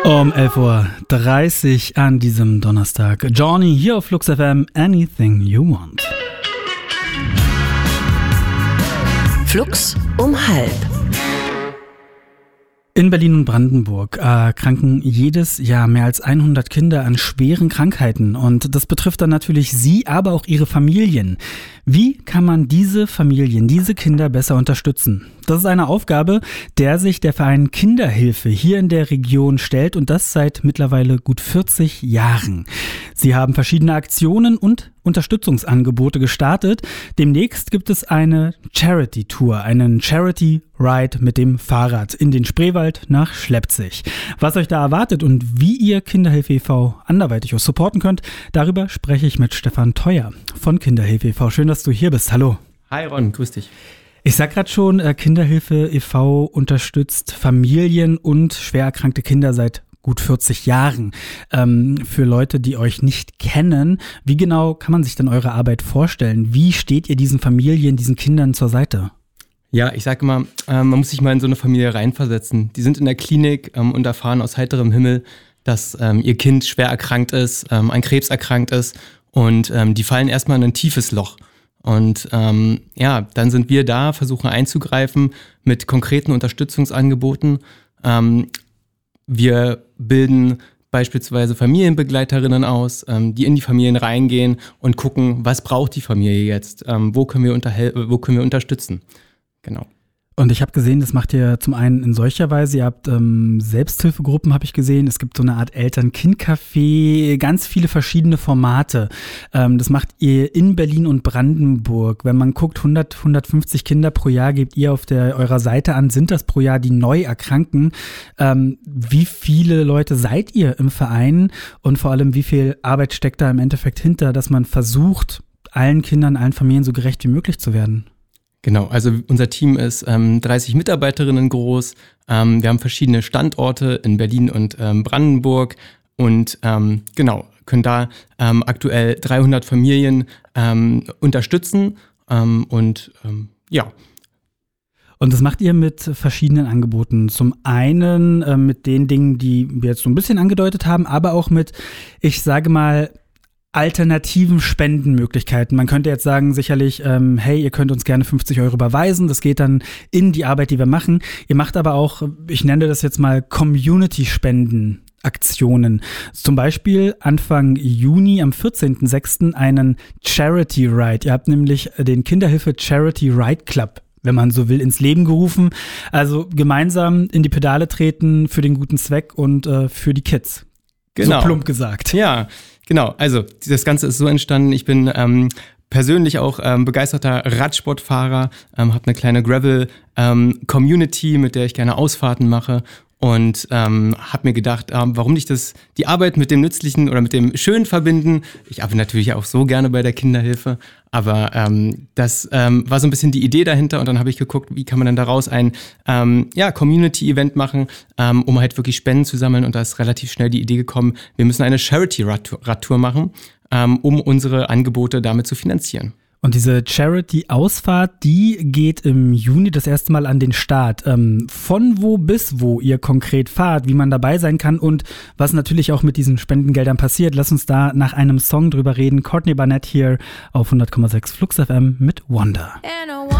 Um 11.30 Uhr an diesem Donnerstag. Johnny hier auf Flux FM, Anything You Want. Flux um 12:30. In Berlin und Brandenburg erkranken jedes Jahr mehr als 100 Kinder an schweren Krankheiten. Und das betrifft dann natürlich sie, aber auch ihre Familien. Wie kann man diese Familien, diese Kinder besser unterstützen? Das ist eine Aufgabe, der sich der Verein Kinderhilfe hier in der Region stellt und das seit mittlerweile gut 40 Jahren. Sie haben verschiedene Aktionen und Unterstützungsangebote gestartet. Demnächst gibt es eine Charity-Tour, einen Charity-Ride mit dem Fahrrad in den Spreewald nach Schleppzig. Was euch da erwartet und wie ihr Kinderhilfe e.V. anderweitig auch supporten könnt, darüber spreche ich mit Stefan Theuer von Kinderhilfe e.V. Schön, dass du hier bist. Hallo. Hi Ron, grüß dich. Ich sag gerade schon, Kinderhilfe e.V. unterstützt Familien und schwer erkrankte Kinder seit gut 40 Jahren. Für Leute, die euch nicht kennen, wie genau kann man sich denn eure Arbeit vorstellen? Wie steht ihr diesen Familien, diesen Kindern zur Seite? Ja, ich sage immer, man muss sich mal in so eine Familie reinversetzen. Die sind in der Klinik und erfahren aus heiterem Himmel, dass ihr Kind schwer erkrankt ist, an Krebs erkrankt ist und die fallen erstmal in ein tiefes Loch. Und dann sind wir da, versuchen einzugreifen mit konkreten Unterstützungsangeboten. Wir bilden beispielsweise Familienbegleiterinnen aus, die in die Familien reingehen und gucken, was braucht die Familie jetzt, wo können wir unterstützen. Genau. Und ich habe gesehen, das macht ihr zum einen in solcher Weise, ihr habt Selbsthilfegruppen, habe ich gesehen, es gibt so eine Art Eltern-Kind-Café, ganz viele verschiedene Formate. Das macht ihr in Berlin und Brandenburg. Wenn man guckt, 150 Kinder pro Jahr gebt ihr auf eurer Seite an, sind das pro Jahr, die neu erkranken. Wie viele Leute seid ihr im Verein und vor allem, wie viel Arbeit steckt da im Endeffekt hinter, dass man versucht, allen Kindern, allen Familien so gerecht wie möglich zu werden? Genau, also unser Team ist 30 Mitarbeiterinnen groß. Wir haben verschiedene Standorte in Berlin und Brandenburg und können da aktuell 300 Familien unterstützen Und das macht ihr mit verschiedenen Angeboten. Zum einen mit den Dingen, die wir jetzt so ein bisschen angedeutet haben, aber auch mit, ich sage mal, alternativen Spendenmöglichkeiten. Man könnte jetzt sagen, sicherlich, hey, ihr könnt uns gerne 50 € überweisen. Das geht dann in die Arbeit, die wir machen. Ihr macht aber auch, ich nenne das jetzt mal Community-Spenden. Aktionen. Zum Beispiel Anfang Juni am 14.06. einen Charity Ride. Ihr habt nämlich den Kinderhilfe Charity Ride Club, wenn man so will, ins Leben gerufen. Also gemeinsam in die Pedale treten für den guten Zweck und für die Kids. Genau. So plump gesagt. Ja, genau. Also das Ganze ist so entstanden. Ich bin persönlich auch begeisterter Radsportfahrer, habe eine kleine Gravel-Community, mit der ich gerne Ausfahrten mache. Und habe mir gedacht, warum nicht die Arbeit mit dem Nützlichen oder mit dem Schönen verbinden. Ich arbeite natürlich auch so gerne bei der Kinderhilfe, aber das war so ein bisschen die Idee dahinter. Und dann habe ich geguckt, wie kann man dann daraus ein Community-Event machen, um halt wirklich Spenden zu sammeln. Und da ist relativ schnell die Idee gekommen, wir müssen eine Charity-Radtour machen, um unsere Angebote damit zu finanzieren. Und diese Charity-Ausfahrt, die geht im Juni das erste Mal an den Start. Von wo bis wo ihr konkret fahrt, wie man dabei sein kann und was natürlich auch mit diesen Spendengeldern passiert. Lass uns da nach einem Song drüber reden. Courtney Barnett hier auf 100,6 Flux FM mit Wonder.